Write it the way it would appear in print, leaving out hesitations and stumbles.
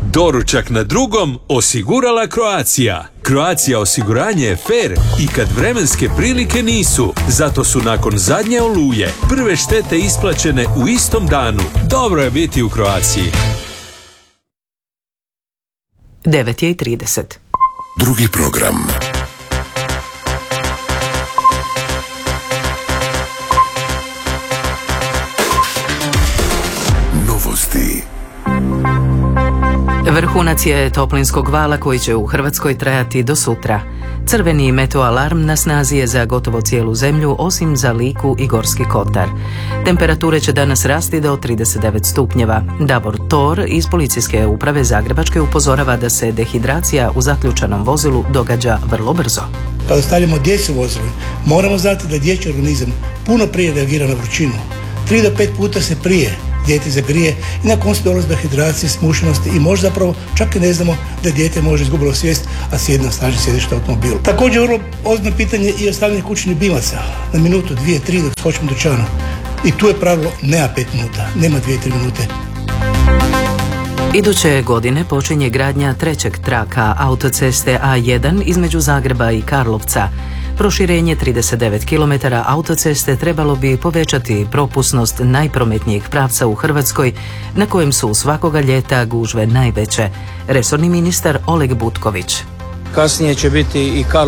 Doručak na drugom osigurala Croatia. Croatia osiguranje je fair i kad vremenske prilike nisu. Zato su nakon zadnje oluje prve štete isplaćene u istom danu. Dobro je biti u Croaciji. 9:30. Drugi program. Novosti. Vrhunac je toplinskog vala koji će u Hrvatskoj trajati do sutra. Crveni meteoalarm na snazi je za gotovo cijelu zemlju, osim za Liku i Gorski kotar. Temperature će danas rasti do 39 stupnjeva. Davor Tor iz Policijske uprave Zagrebačke upozorava da se dehidracija u zaključanom vozilu događa vrlo brzo. Kada stavljamo djecu u vozilo, moramo znati da dječji organizam puno prije reagira na vrućinu. 3 do 5 puta se prije dijete zagrije i nakon se dolazi do hidracije, smušenosti i možda zapravo čak i ne znamo da dijete može izgubilo svijest, a sjedi na snažni sjedište automobilu. Također vrlo ozbiljno pitanje i ostavljanje kućnih bimaca na minutu, 2, 3 dok skočimo dućana. I tu je pravilo nema 5 minuta, nema 2-3 minute. Iduće godine počinje gradnja trećeg traka autoceste A1 između Zagreba i Karlovca. Proširenje 39 km autoceste trebalo bi povećati propusnost najprometnijeg pravca u Hrvatskoj, na kojem su svakoga ljeta gužve najveće. Resorni ministar Oleg Butković. Kasnije će biti i